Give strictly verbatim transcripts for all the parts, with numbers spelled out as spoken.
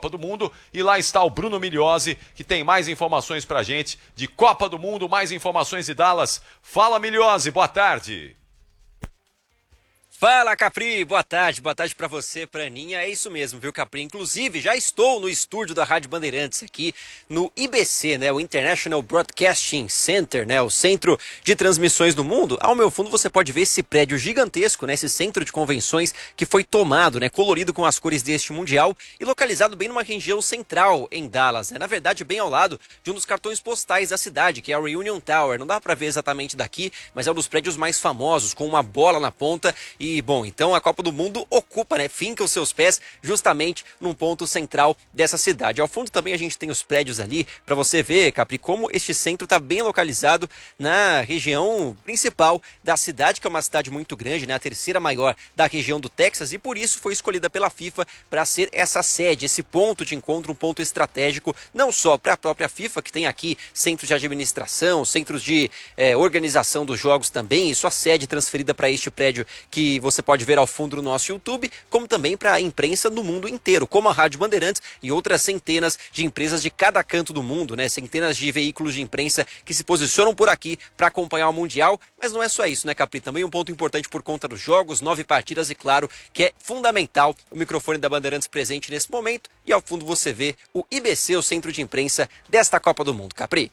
Copa do Mundo. E lá está o Bruno Migliozzi, que tem mais informações pra gente de Copa do Mundo, mais informações de Dallas. Fala, Migliozzi, boa tarde. Fala, Capri, boa tarde, boa tarde pra você, pra Aninha, é isso mesmo, viu, Capri? Inclusive, já estou no estúdio da Rádio Bandeirantes aqui no I B C, né, o International Broadcasting Center, né, o Centro de Transmissões do Mundo. Ao meu fundo você pode ver esse prédio gigantesco, né, esse centro de convenções que foi tomado, né, colorido com as cores deste Mundial e localizado bem numa região central em Dallas, né, na verdade bem ao lado de um dos cartões postais da cidade, que é a Reunion Tower. Não dá pra ver exatamente daqui, mas é um dos prédios mais famosos, com uma bola na ponta. E, bom, então a Copa do Mundo ocupa, né, finca os seus pés justamente num ponto central dessa cidade. Ao fundo também a gente tem os prédios ali, para você ver, Capri, como este centro está bem localizado na região principal da cidade, que é uma cidade muito grande, né, a terceira maior da região do Texas, e por isso foi escolhida pela FIFA para ser essa sede, esse ponto de encontro, um ponto estratégico, não só para a própria FIFA, que tem aqui centros de administração, centros de eh, organização dos jogos também, e sua sede transferida para este prédio que você pode ver ao fundo no nosso YouTube, como também para a imprensa no mundo inteiro, como a Rádio Bandeirantes e outras centenas de empresas de cada canto do mundo, né? Centenas de veículos de imprensa que se posicionam por aqui para acompanhar o Mundial. Mas não é só isso, né, Capri? Também um ponto importante por conta dos jogos, nove partidas, e claro que é fundamental o microfone da Bandeirantes presente nesse momento. E ao fundo você vê o I B C, o centro de imprensa desta Copa do Mundo, Capri.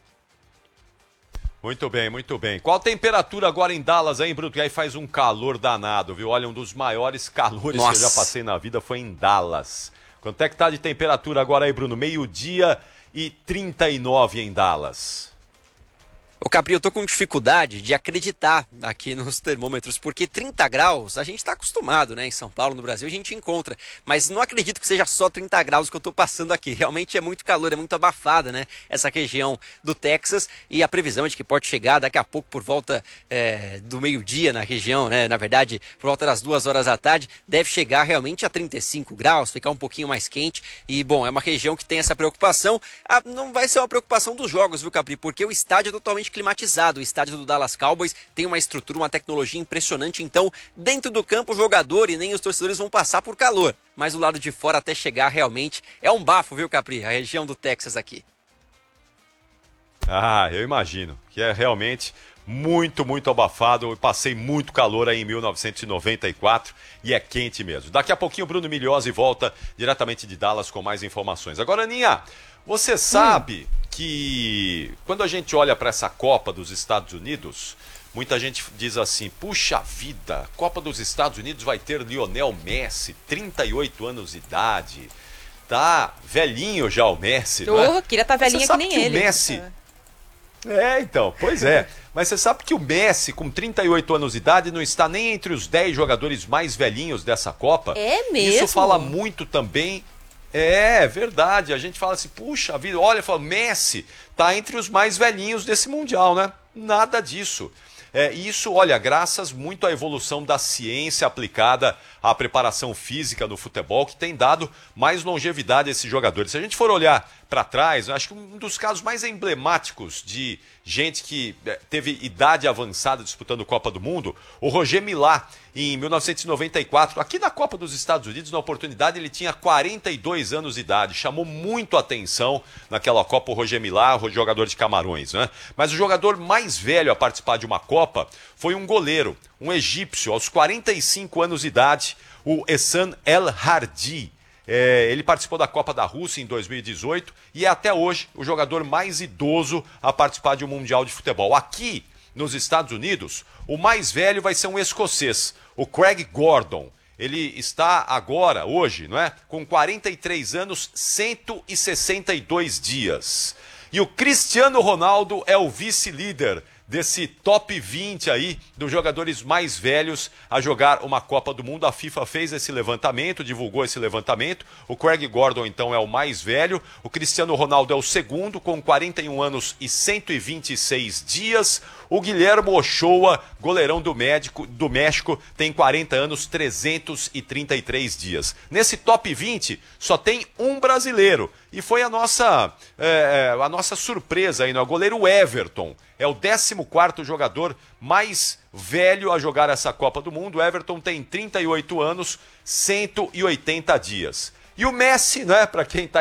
Muito bem, muito bem. Qual a temperatura agora em Dallas, hein, Bruno? Que aí faz um calor danado, viu? Olha, um dos maiores calores Nossa. que eu já passei na vida foi em Dallas. Quanto é que tá de temperatura agora aí, Bruno? Meio-dia e trinta e nove em Dallas. Ô, Capri, eu tô com dificuldade de acreditar aqui nos termômetros, porque trinta graus a gente tá acostumado, né? Em São Paulo, no Brasil, a gente encontra. Mas não acredito que seja só trinta graus que eu tô passando aqui. Realmente é muito calor, é muito abafada, né? Essa região do Texas. E a previsão é de que pode chegar daqui a pouco por volta é, do meio-dia na região, né? Na verdade, por volta das duas horas da tarde, deve chegar realmente a trinta e cinco graus, ficar um pouquinho mais quente. E, bom, é uma região que tem essa preocupação. Ah, não vai ser uma preocupação dos jogos, viu, Capri? Porque o estádio é totalmente climatizado. O estádio do Dallas Cowboys tem uma estrutura, uma tecnologia impressionante. Então, dentro do campo, o jogador e nem os torcedores vão passar por calor. Mas do lado de fora, até chegar, realmente é um bafo, viu, Capri? A região do Texas aqui. Ah, eu imagino que é realmente muito, muito abafado. Eu passei muito calor aí em mil novecentos e noventa e quatro e é quente mesmo. Daqui a pouquinho o Bruno Migliozzi volta diretamente de Dallas com mais informações. Agora, Aninha, você sabe... Hum. que quando a gente olha para essa Copa dos Estados Unidos, muita gente diz assim, puxa vida, Copa dos Estados Unidos vai ter Lionel Messi, trinta e oito anos de idade, tá velhinho já o Messi, oh, não é? Queria estar tá velhinha que nem que ele. O Messi... É, então, pois é. Mas você sabe que o Messi, com trinta e oito anos de idade, não está nem entre os dez jogadores mais velhinhos dessa Copa? É mesmo? Isso fala muito também... É, verdade. A gente fala assim, puxa vida, olha, fala, Messi tá entre os mais velhinhos desse Mundial, né? Nada disso. É, isso, olha, graças muito à evolução da ciência aplicada à preparação física no futebol, que tem dado mais longevidade a esses jogadores. Se a gente for olhar para trás, eu acho que um dos casos mais emblemáticos de gente que teve idade avançada disputando Copa do Mundo, o Roger Milá, em mil novecentos e noventa e quatro, aqui na Copa dos Estados Unidos, na oportunidade, ele tinha quarenta e dois anos de idade, chamou muito a atenção naquela Copa o Roger Milá, o jogador de Camarões, né? Mas o jogador mais velho a participar de uma Copa foi um goleiro, um egípcio, aos quarenta e cinco anos de idade, o Ehsan El Hardy. É, ele participou da Copa da Rússia em dois mil e dezoito e é até hoje o jogador mais idoso a participar de um Mundial de Futebol. Aqui, nos Estados Unidos, o mais velho vai ser um escocês, o Craig Gordon. Ele está agora, hoje, não é? Com quarenta e três anos, cento e sessenta e dois dias. E o Cristiano Ronaldo é o vice-líder desse top vinte aí dos jogadores mais velhos a jogar uma Copa do Mundo. A FIFA fez esse levantamento, divulgou esse levantamento. O Craig Gordon, então, é o mais velho. O Cristiano Ronaldo é o segundo, com quarenta e um anos e cento e vinte e seis dias. O Guilherme Ochoa, goleirão do, médico, do México, tem quarenta anos, trezentos e trinta e três dias. Nesse top vinte, só tem um brasileiro. E foi a nossa, é, a nossa surpresa aí, né? O goleiro Everton. É o décimo quarto jogador mais velho a jogar essa Copa do Mundo. O Everton tem trinta e oito anos, cento e oitenta dias. E o Messi, né, para quem está